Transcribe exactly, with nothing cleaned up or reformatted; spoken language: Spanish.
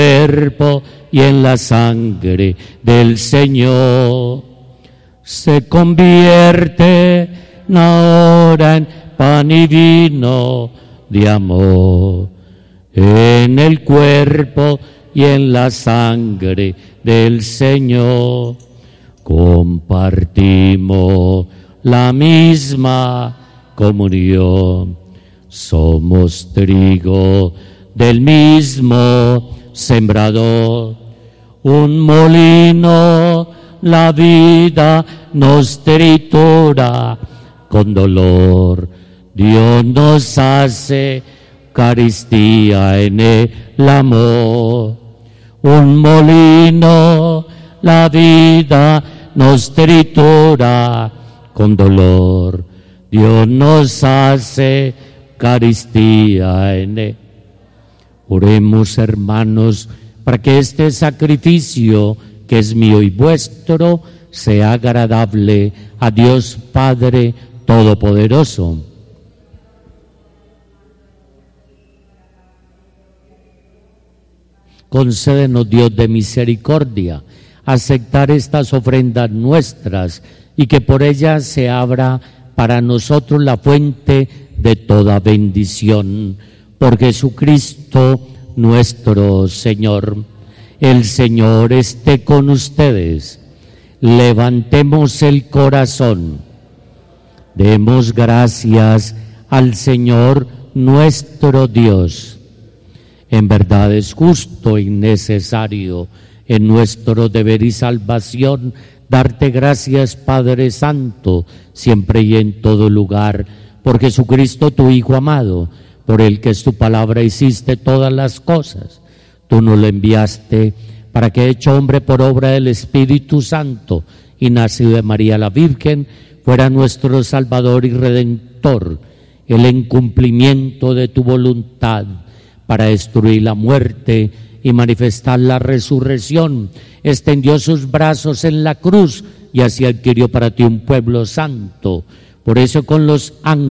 cuerpo y en la sangre del Señor. Se convierte ahora en pan y vino de amor, en el cuerpo y en la sangre del Señor. Compartimos la misma comunión, somos trigo del mismo sembrador, un molino la vida nos tritura con dolor. Dios nos hace Eucaristía en el amor, un molino la vida nos tritura con dolor. Dios nos hace Eucaristía en él. Oremos, hermanos, para que este sacrificio que es mío y vuestro sea agradable a Dios Padre Todopoderoso. Concédenos, Dios de misericordia, aceptar estas ofrendas nuestras y que por ellas se abra para nosotros la fuente de toda bendición. Por Jesucristo nuestro Señor. El Señor esté con ustedes. Levantemos el corazón. Demos gracias al Señor nuestro Dios. En verdad es justo y necesario, en nuestro deber y salvación, darte gracias, Padre Santo, siempre y en todo lugar, por Jesucristo tu Hijo amado, por el que es tu palabra hiciste todas las cosas. Tú nos lo enviaste para que, hecho hombre por obra del Espíritu Santo y nacido de María la Virgen, fuera nuestro Salvador y Redentor, el encumplimiento de tu voluntad para destruir la muerte y manifestar la resurrección. Extendió sus brazos en la cruz y así adquirió para ti un pueblo santo. Por eso con los ángeles